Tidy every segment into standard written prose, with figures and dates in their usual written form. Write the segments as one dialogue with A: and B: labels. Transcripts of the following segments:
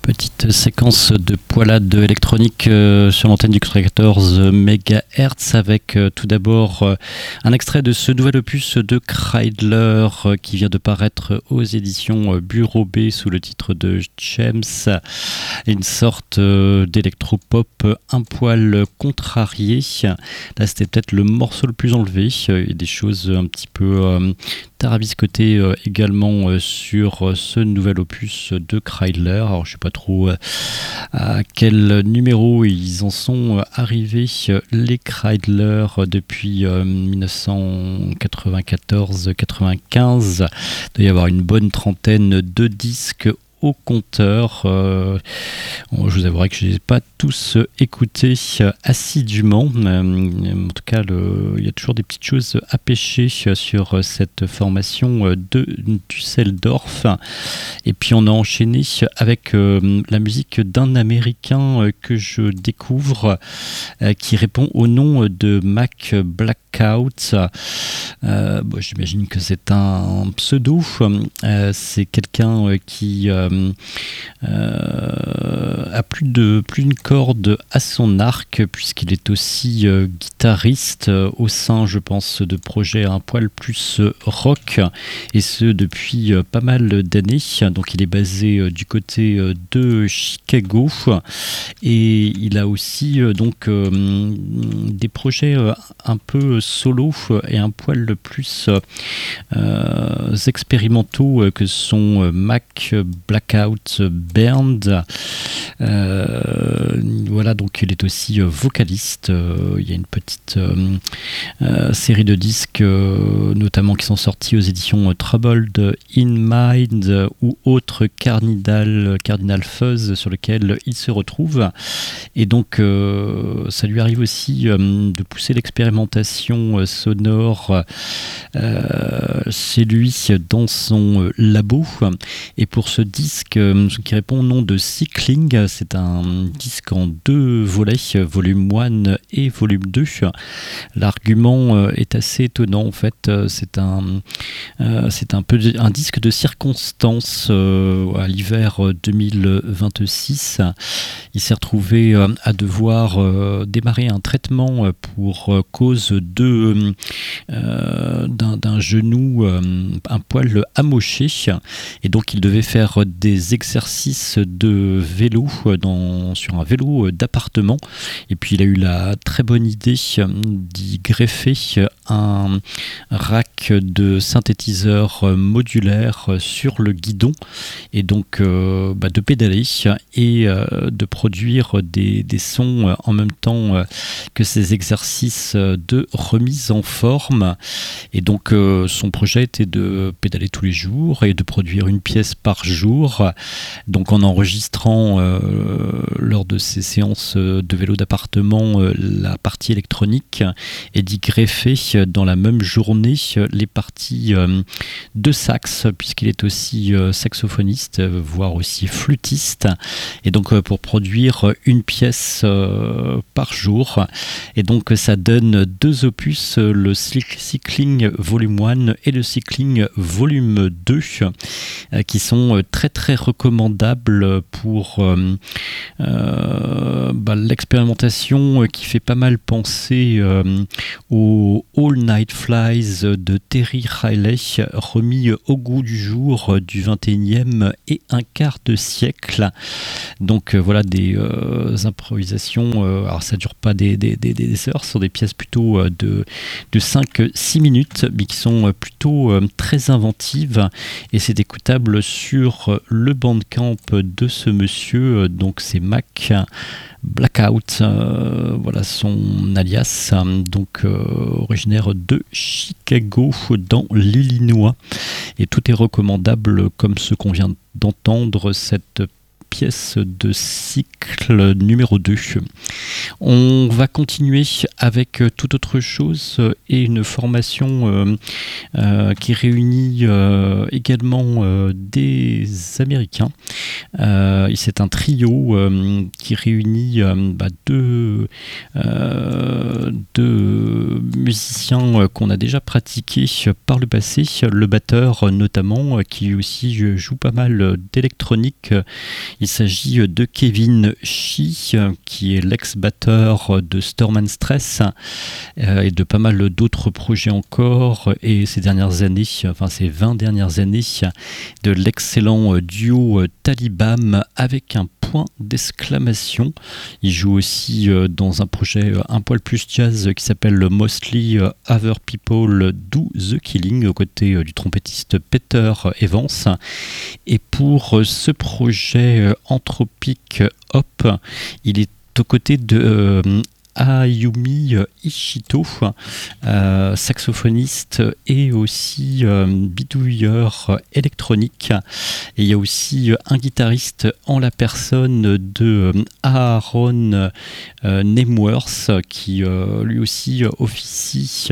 A: Petite séquence de poilade électronique sur l'antenne du 14 MHz avec tout d'abord un extrait de ce nouvel opus de Kreidler qui vient de paraître aux éditions Bureau B sous le titre de James, une sorte d'électropop un poil contrarié. Là c'était peut-être le morceau le plus enlevé, il y a des choses un petit peu tarabiscoté également sur ce nouvel opus de Kreidler. Alors je sais pas trop à quel numéro ils en sont arrivés, les Kreidler, depuis 1994-95. Il doit y avoir une bonne trentaine de disques au compteur. Je vous avouerai que je ne les ai pas tous écoutés assidûment. En tout cas, il y a toujours des petites choses à pêcher sur cette formation de Düsseldorf. Et puis on a enchaîné avec la musique d'un Américain que je découvre, qui répond au nom de Mac Blackout. J'imagine que c'est un pseudo. C'est quelqu'un qui a plus d'une corde à son arc, puisqu'il est aussi guitariste au sein, je pense, de projets un poil plus rock, et ce depuis pas mal d'années. Donc il est basé du côté de Chicago, et il a aussi des projets un peu solo et un poil plus expérimentaux que sont Mac Blackout Band. Voilà, donc il est aussi vocaliste. Il y a une petite série de disques notamment qui sont sortis aux éditions Troubled in Mind ou autres Cardinal Fuzz sur lequel il se retrouve. Et donc ça lui arrive aussi de pousser l'expérimentation sonore chez lui dans son labo. Et pour ce disque qui répond au nom de Cycling, c'est un disque en 2 volets, volume 1 et volume 2. L'argument est assez étonnant en fait. C'est un peu un disque de circonstance à l'hiver 2026. Il s'est retrouvé à devoir démarrer un traitement pour cause d'un genou un poil amoché, et donc il devait faire des exercices de vélo sur un vélo d'appartement, et puis il a eu la très bonne idée d'y greffer un rack de synthétiseur modulaire sur le guidon, et donc de pédaler et de produire des sons en même temps que ces exercices de remise en forme. Et donc son projet était de pédaler tous les jours et de produire une pièce par jour, donc en enregistrant lors de ces séances de vélo d'appartement la partie électronique, et d'y greffer dans la même journée les parties de sax, puisqu'il est aussi saxophoniste, voire aussi flûtiste, et donc pour produire une pièce par jour. Et donc ça donne 2 opus, le Cycling Volume 1 et le Cycling Volume 2, qui sont très très recommandables pour l'expérimentation, qui fait pas mal penser au All Night Flies de Terry Riley, remis au goût du jour du 21e et un quart de siècle. Donc voilà, des improvisations, alors ça dure pas des heures, ce sont des pièces plutôt de 5-6 minutes, mais qui sont plutôt très inventives, et c'est écoutable sur le Bandcamp de ce monsieur. Donc c'est Mac Blackout, voilà son alias, donc originaire de Chicago dans l'Illinois, et tout est recommandable comme ce qu'on vient d'entendre, cette pièce de cycle numéro 2. On va continuer avec toute autre chose, et une formation qui réunit également des Américains. C'est un trio qui réunit deux musiciens qu'on a déjà pratiqués par le passé. Le batteur notamment, qui aussi joue pas mal d'électronique. Il s'agit de Kevin Shih, qui est l'ex-batteur de Storm and Stress et de pas mal d'autres projets encore. Et ces 20 dernières années, de l'excellent duo Talibam avec un point d'exclamation. Il joue aussi dans un projet un poil plus jazz qui s'appelle Mostly Other People Do the Killing, aux côtés du trompettiste Peter Evans. Et pour ce projet Anthropic Hop, il est aux côtés de Ayumi Ishito, saxophoniste et aussi bidouilleur électronique. Et il y a aussi un guitariste en la personne de Aaron Nemworth, qui lui aussi officie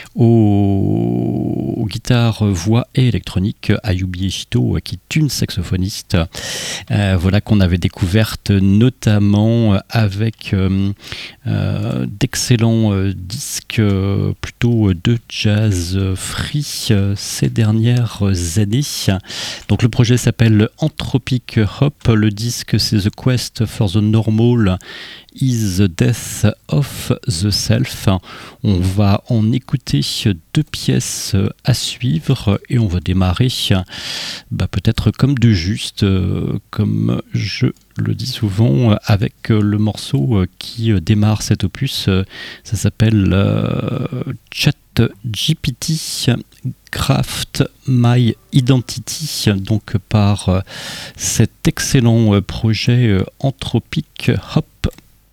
A: aux guitares, voix et électronique. Ayumi Ishito, qui est une saxophoniste, voilà, qu'on avait découverte notamment avec d'excellents disques plutôt de jazz free ces dernières années. Donc le projet s'appelle Anthropic Hop, le disque c'est The Quest for the Normal is the Death of the Self. On va en écouter 2 pièces à suivre et on va démarrer peut-être comme de juste, comme je le dis souvent, avec le morceau qui démarre cet opus. Ça s'appelle ChatGPT Craft My Identity, donc par cet excellent projet Anthropic Hop.